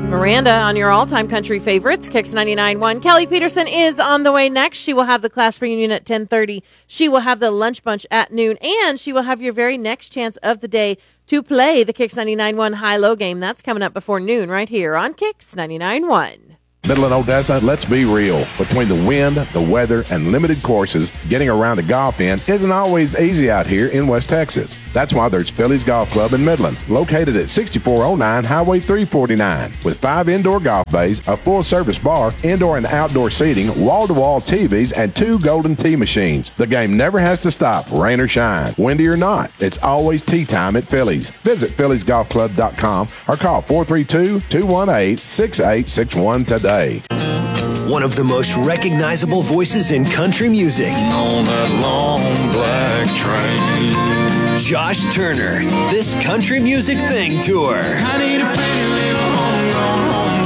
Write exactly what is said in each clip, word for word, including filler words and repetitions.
Miranda on your all-time country favorites, Kicks ninety-nine point one. Kelly Peterson is on the way next. She will have the class reunion at ten thirty. She will have the lunch bunch at noon, and she will have your very next chance of the day to play the Kicks ninety-nine point one high-low game. That's coming up before noon right here on Kicks ninety-nine point one. Midland, Odessa, let's be real. Between the wind, the weather, and limited courses, getting around a golf in isn't always easy out here in West Texas. That's why there's Phillies Golf Club in Midland, located at sixty-four oh nine Highway three forty-nine, with five indoor golf bays, a full-service bar, indoor and outdoor seating, wall-to-wall T Vs, and two golden tee machines. The game never has to stop, rain or shine, windy or not. It's always tee time at Phillies. Visit Phillies Golf Club dot com or call four three two, two one eight, six eight six one today. One of the most recognizable voices in country music. On that long black train. Josh Turner, This Country Music Thing Tour. I need a pretty little home,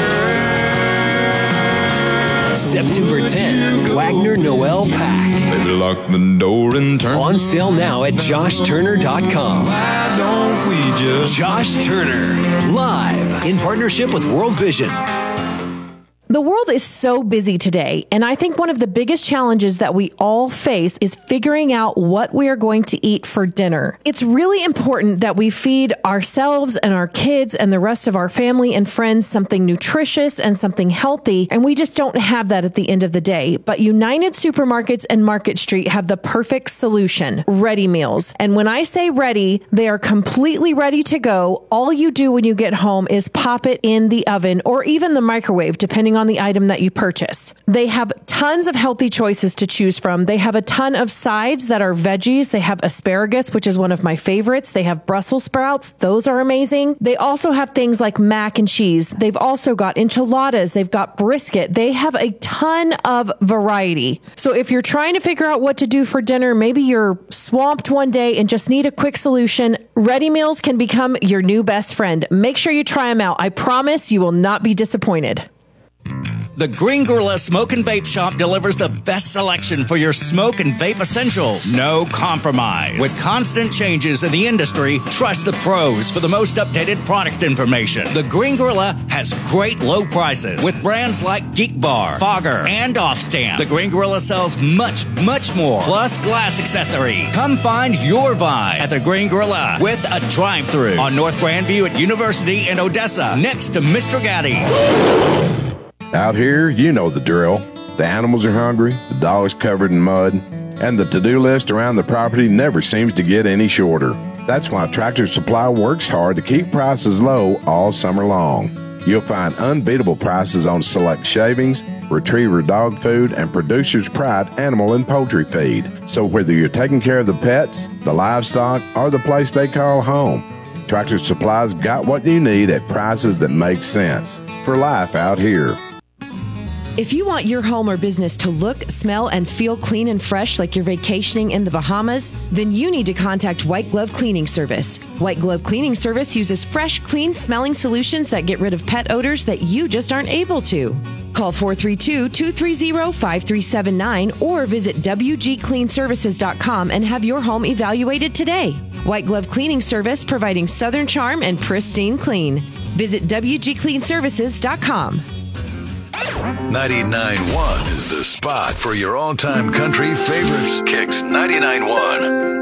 hometown girl. September tenth, Wagner Noel Pack. Baby, lock the door and turn. On sale now at josh turner dot com. Why don't we just Josh Turner, live in partnership with World Vision. The world is so busy today, and I think one of the biggest challenges that we all face is figuring out what we are going to eat for dinner. It's really important that we feed ourselves and our kids and the rest of our family and friends something nutritious and something healthy, and we just don't have that at the end of the day. But United Supermarkets and Market Street have the perfect solution, ready meals. And when I say ready, they are completely ready to go. All you do when you get home is pop it in the oven or even the microwave, depending on the item that you purchase. They have tons of healthy choices to choose from. They have a ton of sides that are veggies. They have asparagus, which is one of my favorites. They have Brussels sprouts. Those are amazing. They also have things like mac and cheese. They've also got enchiladas. They've got brisket. They have a ton of variety. So if you're trying to figure out what to do for dinner, maybe you're swamped one day and just need a quick solution, ready meals can become your new best friend. Make sure you try them out. I promise you will not be disappointed. The Green Gorilla Smoke and Vape Shop delivers the best selection for your smoke and vape essentials. No compromise. With constant changes in the industry, trust the pros for the most updated product information. The Green Gorilla has great low prices with brands like Geek Bar, Fogger, and Offstand. The Green Gorilla sells much, much more, plus glass accessories. Come find your vibe at the Green Gorilla with a drive-thru on North Grandview at University in Odessa, next to Mister Gaddy's. Out here, you know the drill. The animals are hungry, the dog's covered in mud, and the to-do list around the property never seems to get any shorter. That's why Tractor Supply works hard to keep prices low all summer long. You'll find unbeatable prices on select shavings, retriever dog food, and Producer's Pride animal and poultry feed. So whether you're taking care of the pets, the livestock, or the place they call home, Tractor Supply's got what you need at prices that make sense for life out here. If you want your home or business to look, smell, and feel clean and fresh like you're vacationing in the Bahamas, then you need to contact White Glove Cleaning Service. White Glove Cleaning Service uses fresh, clean-smelling solutions that get rid of pet odors that you just aren't able to. Call four three two, two three zero, five three seven nine or visit w g clean services dot com and have your home evaluated today. White Glove Cleaning Service, providing Southern charm and pristine clean. Visit w g clean services dot com. ninety-nine point one is the spot for your all-time country favorites. Kicks ninety-nine point one.